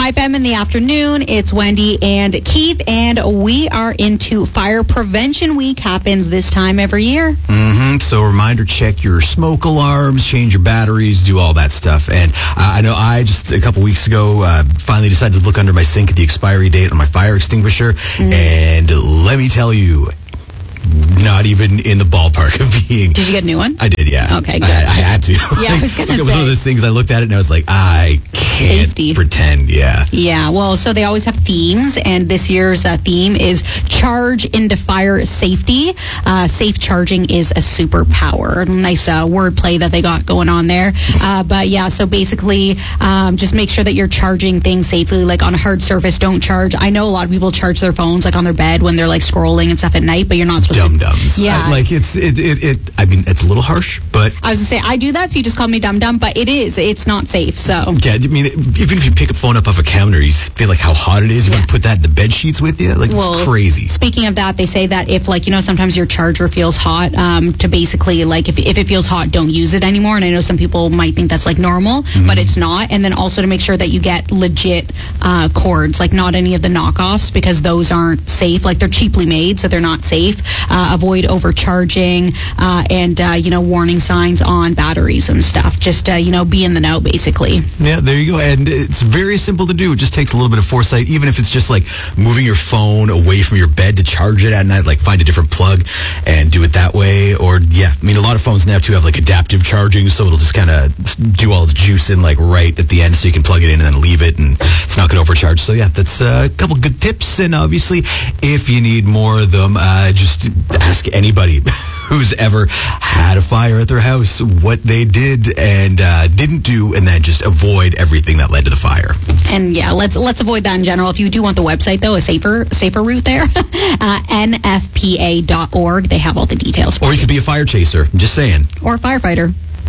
IFM in the afternoon. It's Wendy and Keith, and we are into Fire Prevention Week. Happens this time every year. So reminder, check your smoke alarms, change your batteries, do all that stuff. And I know I just a couple weeks ago finally decided to look under my sink at the expiry date on my fire extinguisher. And let me tell you, not even in the ballpark of being... Did you get a new one? I did, yeah. Okay, good. I had to. Yeah, I was going to say. It was one of those things I looked at it and I was like, I can't Safety. pretend, yeah. Yeah, well, so they always have themes, and this year's theme is Charge into Fire Safety. Safe charging is a superpower. Nice wordplay that they got going on there. But yeah, so basically, just make sure that you're charging things safely, like on a hard surface, don't charge. I know a lot of people charge their phones like on their bed when they're like scrolling and stuff at night, but you're not supposed Dum-dums. Yeah. I mean, it's a little harsh, but... I was going to say, I do that, so you just call me dum-dum, but it's not safe, so... Yeah, I mean, even if you pick a phone up off a counter, you feel like how hot it is. You want to put that in the bed sheets with you? Like, it's crazy. Speaking of that, they say that if, like, sometimes your charger feels hot, to basically, like, if it feels hot, don't use it anymore. And I know some people might think that's, like, normal, but it's not. And then also to make sure that you get legit cords, like, not any of the knockoffs, because those aren't safe. Like, they're cheaply made, so they're not safe. Avoid overcharging and warning signs on batteries and stuff. Just, be in the know, basically. Yeah, there you go. And it's very simple to do. It just takes a little bit of foresight, even if it's just like moving your phone away from your bed to charge it at night, like find a different plug and do it that way. Or, yeah, I mean, a lot of phones now, too, have like adaptive charging, so it'll just kind of do all its juice in like right at the end, so you can plug it in and then leave it, and it's not going to overcharge. So, yeah, that's a couple good tips. And obviously, if you need more of them, just ask anybody who's ever had a fire at their house what they did and didn't do, and then just avoid everything that led to the fire. And yeah, let's avoid that in general. If you do want the website, though, a safer route there, nfpa.org. They have all the details for you. Or you could be a fire chaser. I'm just saying. Or a firefighter.